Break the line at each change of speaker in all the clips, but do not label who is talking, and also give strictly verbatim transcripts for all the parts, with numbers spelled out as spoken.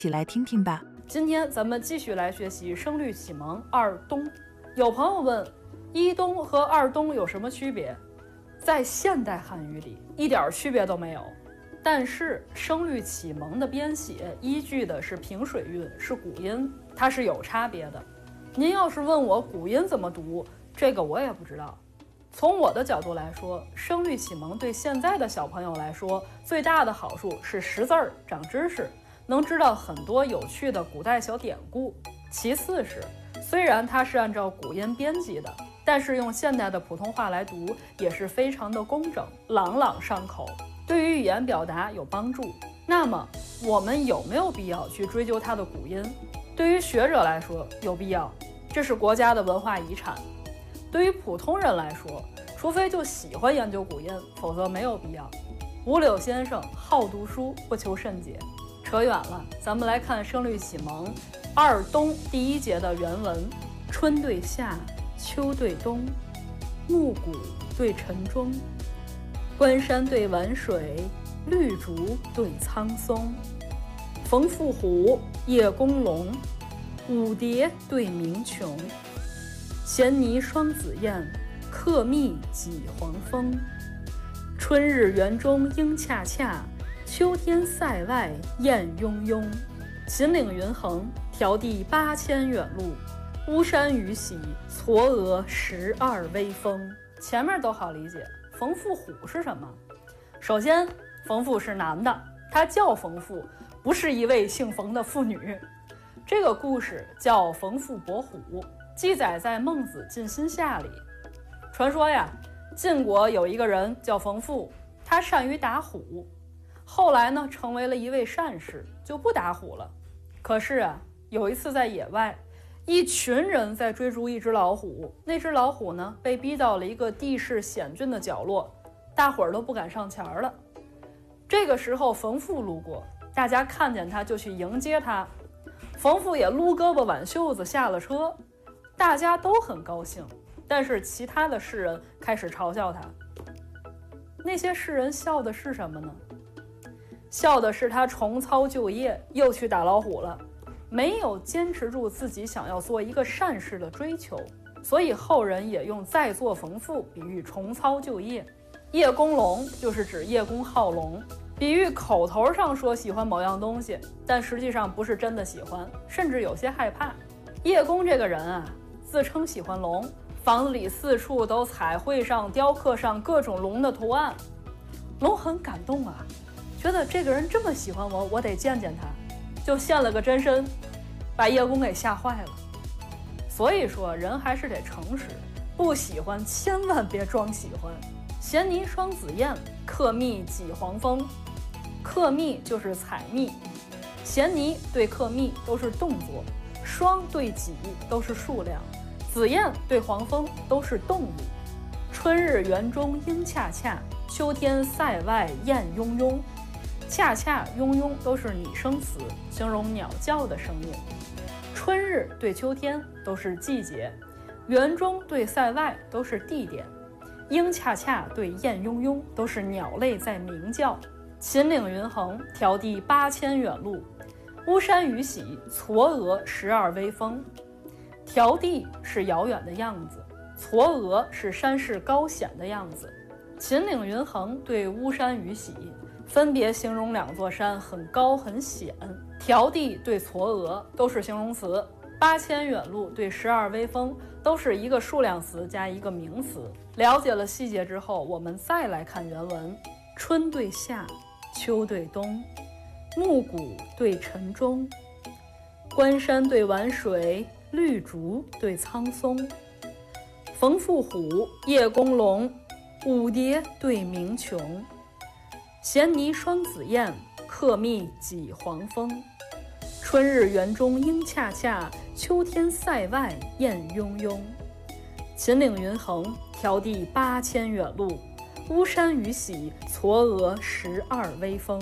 起来听听吧。
今天咱们继续来学习《声律启蒙二冬》。有朋友问，一冬和二冬有什么区别？在现代汉语里，一点区别都没有。但是声律启蒙的编写依据的是平水韵，是古音，它是有差别的。您要是问我古音怎么读，这个我也不知道。从我的角度来说，声律启蒙对现在的小朋友来说，最大的好处是识字儿、长知识，能知道很多有趣的古代小典故。其次是，虽然它是按照古音编辑的，但是用现代的普通话来读也是非常的工整，朗朗上口，对于语言表达有帮助。那么我们有没有必要去追究它的古音？对于学者来说有必要，这是国家的文化遗产。对于普通人来说，除非就喜欢研究古音，否则没有必要。五柳先生好读书，不求甚解。扯远了，咱们来看《声律启蒙二冬》第一节的原文：春对夏，秋对冬，暮鼓对晨钟，关山对晚水，绿竹对苍松，冯妇虎，叶公龙，舞蝶对鸣琼，衔泥双紫燕，客蜜几黄蜂。春日园中莺恰恰，秋天塞外雁雍雍。秦岭云横，迢递八千远路，巫山雨洗，嵯峨十二微风。前面都好理解，冯妇虎是什么？首先，冯妇是男的，他叫冯妇，不是一位姓冯的妇女。这个故事叫冯妇搏虎，记载在《孟子尽心下》里。传说呀，晋国有一个人叫冯妇，他善于打虎，后来呢成为了一位善士，就不打虎了。可是啊，有一次在野外，一群人在追逐一只老虎，那只老虎呢被逼到了一个地势险峻的角落，大伙儿都不敢上前了。这个时候冯妇路过，大家看见他就去迎接他，冯妇也撸胳膊挽袖子下了车，大家都很高兴。但是其他的士人开始嘲笑他。那些士人笑的是什么呢？笑的是他重操旧业，又去打老虎了，没有坚持住自己想要做一个善事的追求，所以后人也用再做冯妇比喻重操旧业。叶公龙就是指叶公好龙，比喻口头上说喜欢某样东西，但实际上不是真的喜欢，甚至有些害怕。叶公这个人啊，自称喜欢龙，房子里四处都彩绘上雕刻上各种龙的图案。龙很感动啊，觉得这个人这么喜欢我，我得见见他，就现了个真身，把叶公给吓坏了。所以说人还是得诚实，不喜欢千万别装喜欢。衔泥双紫燕，客蜜几黄蜂。客蜜就是采蜜，衔泥对客蜜都是动作，双对几都是数量，紫燕对黄蜂都是动物。春日园中莺恰恰，秋天塞外雁雍雍。恰恰雍雍都是拟声词，形容鸟叫的声音。春日对秋天都是季节，园中对塞外都是地点，莺恰恰对雁雍雍都是鸟类在鸣叫。秦岭云横，迢递八千远路，巫山雨洗，嵯峨十二微风。迢递是遥远的样子，嵯峨是山势高险的样子。秦岭云横对巫山雨洗，分别形容两座山很高很险。迢递对嵯峨都是形容词，八千远路对十二微风都是一个数量词加一个名词。了解了细节之后，我们再来看原文：春对夏，秋对冬，暮鼓对晨钟，关山对晚水，绿竹对苍松，冯妇虎，叶公龙，舞蝶对鸣琼，衔泥双紫燕，客蜜几黄蜂。春日园中莺恰恰，秋天塞外雁雍雍。秦岭云横，迢递八千远路，巫山雨洗，嵯峨十二微风。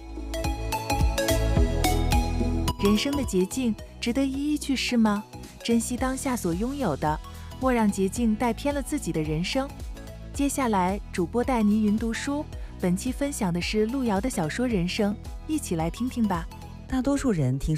人生的捷径值得一一去试吗？珍惜当下所拥有的，莫让捷径带偏了自己的人生。接下来，主播带你云读书，本期分享的是路遥的小说《人生》，一起来听听吧。
大多数人听说